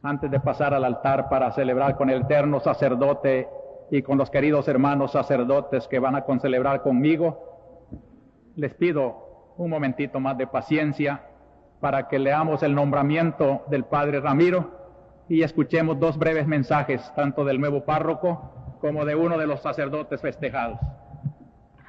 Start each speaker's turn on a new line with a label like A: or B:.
A: Antes de pasar al altar para celebrar con el eterno sacerdote y con los queridos hermanos sacerdotes que van a concelebrar conmigo, les pido un momentito más de paciencia para que leamos el nombramiento del Padre Ramiro y escuchemos dos breves mensajes, tanto del nuevo párroco como de uno de los sacerdotes festejados.